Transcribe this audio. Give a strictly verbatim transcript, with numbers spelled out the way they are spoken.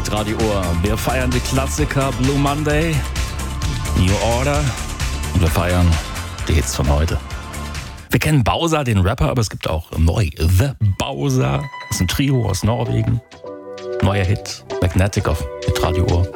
Hitradio Ohr. Wir feiern die Klassiker Blue Monday, New Order und wir feiern die Hits von heute. Wir kennen Bowser, den Rapper, aber es gibt auch neu The Bowser. Das ist ein Trio aus Norwegen. Neuer Hit, Magnetic auf Hitradio Ohr.